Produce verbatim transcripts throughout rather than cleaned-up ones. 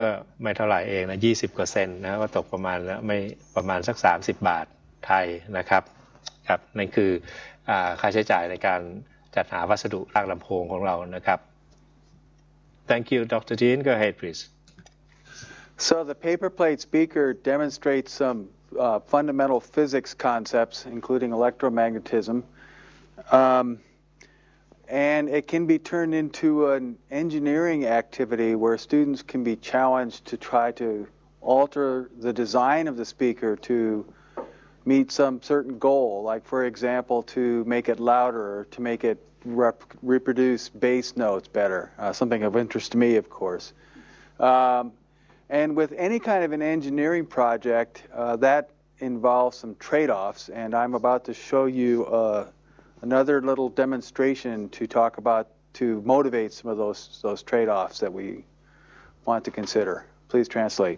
ก็ไม่เท่าไหร่เองนะยี่สิบเปอร์เซ็นต์นะก็ตกประมาณแล้วไม่ประมาณสักสามสิบบาทไทยนะครับครับนั่นคือค่าใช้จ่ายในการจัดหาวัสดุรางลำโพงของเรานะครับ Thank you Doctor Jean go ahead please So the paper plate speaker demonstrates some uh, fundamental physics concepts including electromagnetism um, and it can be turned into an engineering activity where students can be challenged to try to alter the design of the speaker to meet some certain goal, like for example to make it louder or to make it rep reproduce bass notes better, uh, something of interest to me of course. Um, and with any kind of an engineering project uh, that involves some trade-offs, and I'm about to show you uh, another little demonstration to talk about to motivate some of those those trade-offs that we want to consider. Please translate.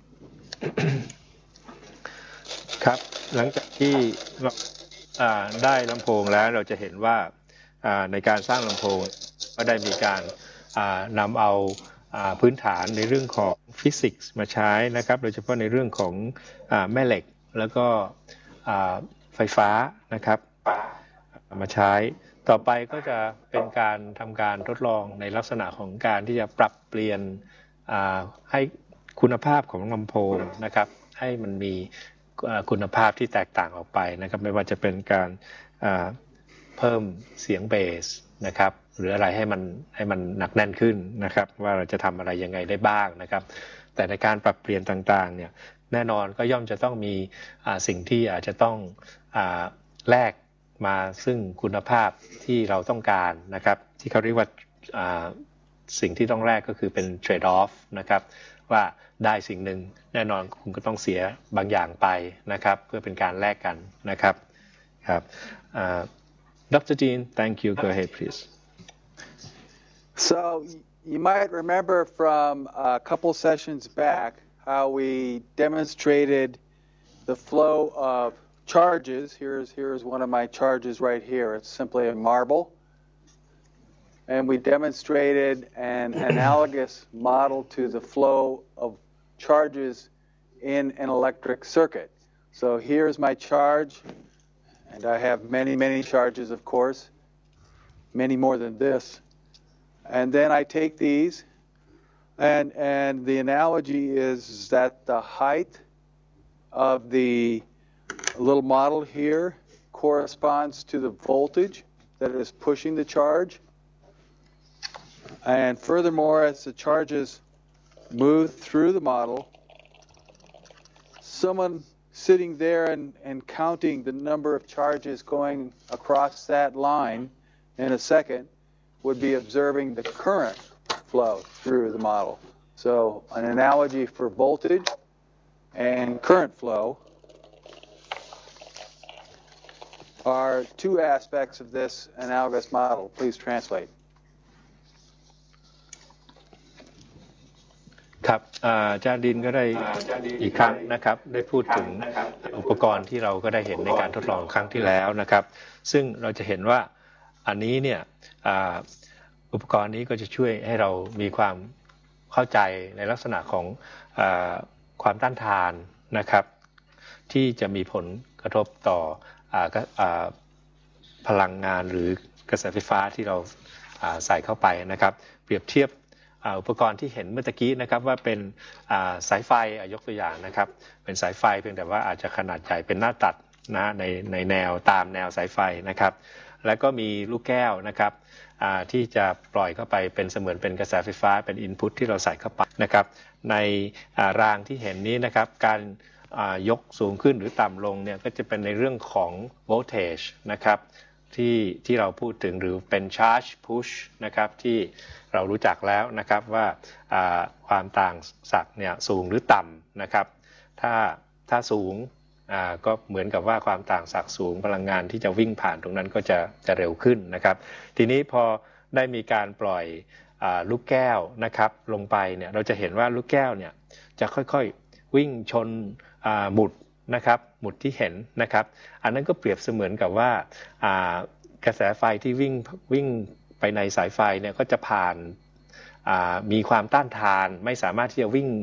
ครับหลังจากที่เราได้ลำโพงแล้วเราจะเห็นว่าในการสร้างลำโพงก็ได้มีการนำเอาพื้นฐานในเรื่องของฟิสิกส์มาใช้นะครับโดยเฉพาะในเรื่องของแม่เหล็กแล้วก็ไฟฟ้านะครับมาใช้ต่อไปก็จะเป็นการทำการทดลองในลักษณะของการที่จะปรับเปลี่ยนให้คุณภาพของลำโพงนะครับให้มันมีคุณภาพที่แตกต่างออกไปนะครับไม่ว่าจะเป็นการเพิ่มเสียงเบสนะครับหรืออะไรให้มันให้มันหนักแน่นขึ้นนะครับว่าเราจะทำอะไรยังไงได้บ้างนะครับแต่ในการปรับเปลี่ยนต่างๆเนี่ยแน่นอนก็ย่อมจะต้องมีสิ่งที่อาจจะต้องแลกมาซึ่งคุณภาพที่เราต้องการนะครับที่เขาเรียกว่าสิ่งที่ต้องแลกก็คือเป็น trade off นะครับว่าได้สิ่งหนึ่งแน่นอนคุณก็ต้องเสียบางอย่างไปนะครับเพื่อเป็นการแลกกันนะครับครับ Doctor Jean thank you go ahead please So you might remember from a couple sessions back how we demonstrated the flow of charges. Here's here's one of my charges right here. It's simply a marble. And we demonstrated an analogous model to the flow of charges in an electric circuit. So here's my charge, and I have many, many charges, of course, many more than this. And then I take these, and, and the analogy is that the height of the little model here corresponds to the voltage that is pushing the charge. And furthermore, as the charges move through the model, someone sitting there and, and counting the number of charges going across that line in a second would be observing the current flow through the model. So an analogy for voltage and current flow are two aspects of this analogous model. Please translate. ครับอาจารย์ดินก็ได้อีกครั้งนะครับได้พูดถึงอุปกรณ์ที่เราก็ได้เห็นในการทดลองครั้งที่แล้วนะครับซึ่งเราจะเห็นว่าอันนี้เนี่ยอุปกรณ์นี้ก็จะช่วยให้เรามีความเข้าใจในลักษณะของความต้านทานนะครับที่จะมีผลกระทบต่อพลังงานหรือกระแสไฟฟ้าที่เราใส่เข้าไปนะครับเปรียบเทียบอุปกรณ์ที่เห็นเมื่อตะกี้นะครับว่าเป็นสายไฟยกตัวอย่างนะครับเป็นสายไฟเพียงแต่ว่าอาจจะขนาดใหญ่เป็นหน้าตัดนะในในแนวตามแนวสายไฟนะครับแล้วก็มีลูกแก้วนะครับที่จะปล่อยเข้าไปเป็นเสมือนเป็นกระแสไฟฟ้าเป็นอินพุตที่เราใส่เข้าไปนะครับในรางที่เห็นนี้นะครับการยกสูงขึ้นหรือต่ำลงเนี่ยก็จะเป็นในเรื่องของ voltage นะครับที่ที่เราพูดถึงหรือเป็น charge push นะครับที่เรารู้จักแล้วนะครับว่าความต่างศักย์เนี่ยสูงหรือต่ำนะครับถ้าถ้าสูงก็เหมือนกับว่าความต่างศักย์สูงพลังงานที่จะวิ่งผ่านตรงนั้นก็จะจะเร็วขึ้นนะครับทีนี้พอได้มีการปล่อยลูกแก้วนะครับลงไปเนี่ยเราจะเห็นว่าลูกแก้วเนี่ยจะค่อยๆวิ่งชนหมุดนะครับหมุดที่เห็นนะครับอันนั้นก็เปรียบเสมือนกับว่ากระแสไฟที่วิ่งวิ่งไปในสายไฟเนี่ยก็จะผ่านมีความต้านทานไม่สามารถที่จะวิ่ง